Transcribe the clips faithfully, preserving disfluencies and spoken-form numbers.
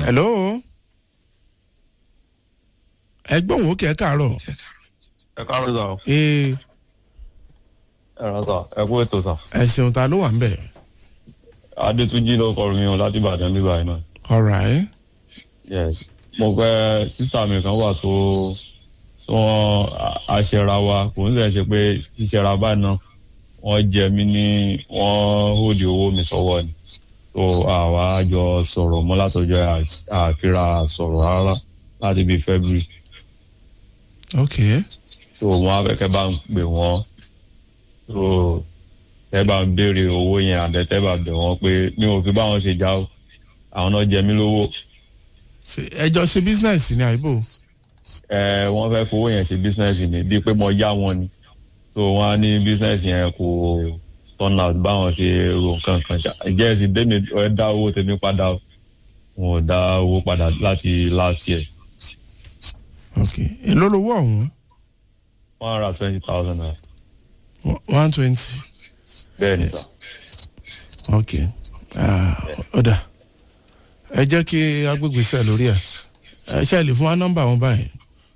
hello ẹgbọ́n wo kẹ́ káàárọ̀. ẹ káàárọ̀ sà. ee ẹ ràn sà ẹ kú ètò sà. ẹ ṣeun ta ló wà ń bẹ̀. adétúnjì ló kọrin mi o láti ìbàdàn nígbà yìí náà. alright. yes mo fẹ́ sísá mi kan wà tó wọn àṣẹra wa kò ń ṣe pé ṣíṣẹra báyìí náà wọ́n jẹ mí ní wọ́n hóde owó mi sọ́wọ́ ni tó àwa jọ sọ̀rọ̀ mọ́ látọjọ́ àkíra sọ̀rọ̀ rárá láti bíi february. ok. tó wọn afẹ́kẹ́ bá ń pè wọ́n tó ẹ bá ń béèrè owó yẹn àdẹ́tẹ́ bá bẹ̀ wọ́n pé mi ò fi báwọn ṣe já o àwọn náà jẹ mí lówó. ẹjọ́ ṣe business ni àìbò. ẹ wọ́n fẹ́ fowó yẹn ṣe business ni bíi pé mo yá wọn ni so wọ́n á ní business yẹn kò turn out báwọn ṣe ro nǹkan kan ṣá ìjẹ́ ẹ̀sìn démi ẹ dá owó tèmi padà wọn ò dá owó padà láti last year. ok èló lówó ọ̀hún. one hundred and twenty thousand naira. one twenty. bẹ́ẹ̀ ni sà. ok ọ̀dà ẹ jẹ́ kí agbègbè sẹ̀ lórí ẹ̀ ẹ ṣe lè fún wa nọ́mbà wọn báyìí.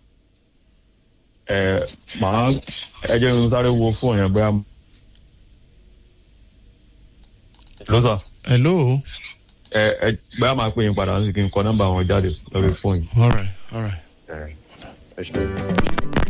ẹ màá ẹ jẹ́ kí n sáré wo fóònù yẹn bóyá. hello sir. hello. ẹ ẹ bóyá máa pè yín padà sí kí n kọ nọ́mbà wọn jáde lórí fóònù. all right all right. ẹ ẹ ṣe.